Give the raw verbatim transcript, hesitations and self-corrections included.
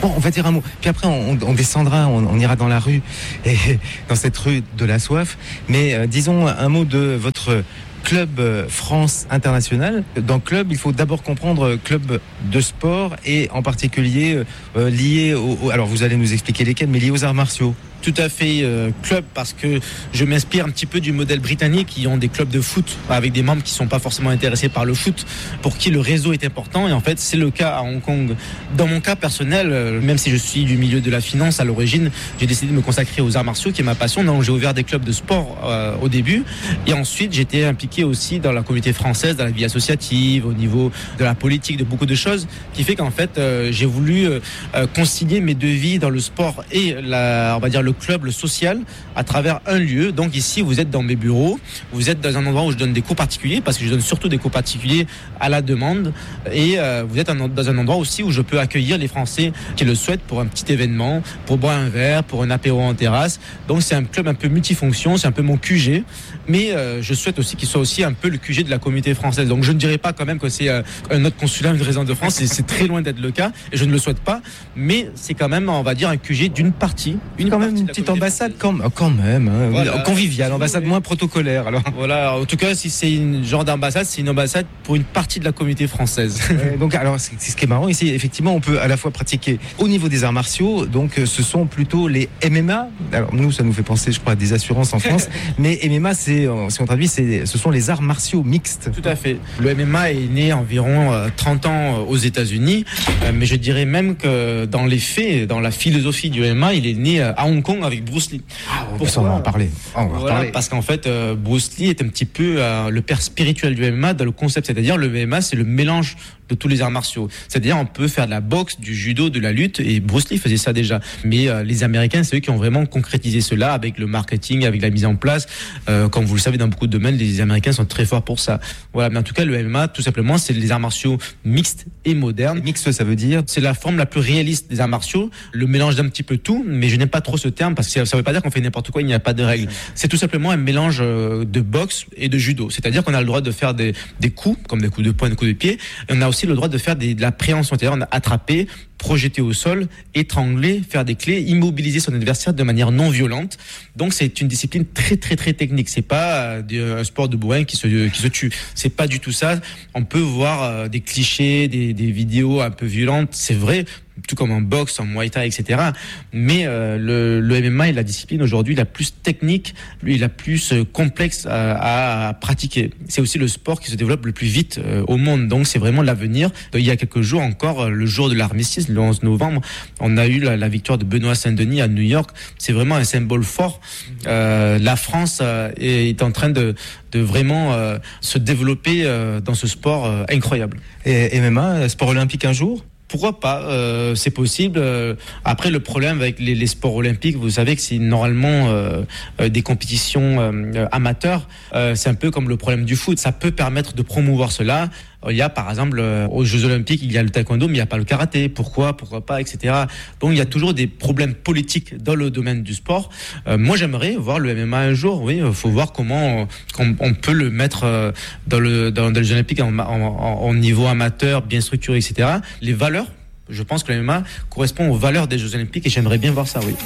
Bon, on va dire un mot. Puis après, on, on descendra, on, on ira dans la rue, et, dans cette rue de la soif. Mais euh, disons un mot de votre Club France International. Dans club, il faut d'abord comprendre club de sport et en particulier euh, lié au, au... Alors vous allez nous expliquer lesquels, mais lié aux arts martiaux. Tout à fait euh, club, parce que je m'inspire un petit peu du modèle britannique, qui ont des clubs de foot avec des membres qui sont pas forcément intéressés par le foot, pour qui le réseau est important, et en fait c'est le cas à Hong Kong. Dans mon cas personnel, euh, même si je suis du milieu de la finance à l'origine, j'ai décidé de me consacrer aux arts martiaux, qui est ma passion. Donc j'ai ouvert des clubs de sport euh, au début, et ensuite j'étais impliqué aussi dans la communauté française, dans la vie associative, au niveau de la politique, de beaucoup de choses, qui fait qu'en fait euh, j'ai voulu euh, concilier mes deux vies dans le sport et la, on va dire le club, le social, à travers un lieu. Donc ici, vous êtes dans mes bureaux, vous êtes dans un endroit où je donne des cours particuliers, parce que je donne surtout des cours particuliers à la demande, et euh, vous êtes dans un endroit aussi où je peux accueillir les Français qui le souhaitent pour un petit événement, pour boire un verre, pour un apéro en terrasse. Donc c'est un club un peu multifonction, c'est un peu mon Q G, mais euh, je souhaite aussi qu'il soit aussi un peu le Q G de la communauté française. Donc je ne dirais pas quand même que c'est euh, un autre consulat, une résidence de France, c'est, c'est très loin d'être le cas, et je ne le souhaite pas, mais c'est quand même, on va dire, un Q G d'une partie, une quand partie même une petite ambassade quand, quand même, hein, voilà. Conviviale, ambassade moins protocolaire. Alors. Voilà, en tout cas, si c'est une genre d'ambassade, c'est une ambassade pour une partie de la communauté française. Euh, donc, alors, c'est, c'est ce qui est marrant ici. Effectivement, on peut à la fois pratiquer au niveau des arts martiaux. Donc, ce sont plutôt les M M A. Alors, nous, ça nous fait penser, je crois, à des assurances en France. Mais M M A, c'est, si on traduit, c'est, ce sont les arts martiaux mixtes. Tout à fait. Le M M A est né environ euh, trente ans aux États-Unis, euh, mais je dirais même que dans les faits, dans la philosophie du M M A, il est né à Hong Kong avec Bruce Lee. Ah, on va en parler. On va voilà, parler. Parce qu'en fait, euh, Bruce Lee est un petit peu euh, le père spirituel du M M A dans le concept, c'est-à-dire le M M A, c'est le mélange de tous les arts martiaux. C'est-à-dire, on peut faire de la boxe, du judo, de la lutte, et Bruce Lee faisait ça déjà. Mais euh, les Américains, c'est eux qui ont vraiment concrétisé cela avec le marketing, avec la mise en place. Euh, comme vous le savez, dans beaucoup de domaines, les Américains sont très forts pour ça. Voilà. Mais en tout cas, le M M A, tout simplement, c'est les arts martiaux mixtes et modernes. Mixte, ça veut dire? C'est la forme la plus réaliste des arts martiaux, le mélange d'un petit peu tout, mais je n'aime pas trop ce terme parce que ça veut pas dire qu'on fait n'importe quoi, il n'y a pas de règles. C'est tout simplement un mélange de boxe et de judo. C'est-à-dire qu'on a le droit de faire des, des coups, comme des coups de poing, des coups de pied, et on a aussi le droit de faire des, de la préhension, c'est-à-dire on a attrapé, projeter au sol, étrangler, faire des clés, immobiliser son adversaire de manière non violente. Donc c'est une discipline très très très technique. C'est pas euh, un sport de bourrin qui se qui se tue. C'est pas du tout ça. On peut voir euh, des clichés, des, des vidéos un peu violentes. C'est vrai. Tout comme en boxe, en muay thai, et cetera. Mais euh, le, le M M A est la discipline aujourd'hui la plus technique, et la plus euh, complexe à, à pratiquer. C'est aussi le sport qui se développe le plus vite euh, au monde. Donc c'est vraiment l'avenir. Il y a quelques jours encore, le jour de l'armistice, le onze novembre, on a eu la, la victoire de Benoît Saint-Denis à New York. C'est vraiment un symbole fort. Euh, la France euh, est en train de, de vraiment euh, se développer euh, dans ce sport euh, incroyable. Et M M A, sport olympique un jour ? Pourquoi pas, euh, c'est possible. Euh, après, le problème avec les, les sports olympiques, vous savez que c'est normalement euh, euh, des compétitions euh, amateurs. Euh, c'est un peu comme le problème du foot. Ça peut permettre de promouvoir cela. Il y a, par exemple, euh, aux Jeux Olympiques, il y a le taekwondo, mais il n'y a pas le karaté. Pourquoi, pourquoi pas, et cetera. Donc, il y a toujours des problèmes politiques dans le domaine du sport. Euh, moi, j'aimerais voir le M M A un jour. Oui, il faut voir comment on, on peut le mettre euh, dans le dans, dans les Jeux Olympiques en, en, en, en niveau amateur, bien structuré, et cetera. Les valeurs, je pense que le M M A correspond aux valeurs des Jeux Olympiques et j'aimerais bien voir ça, oui.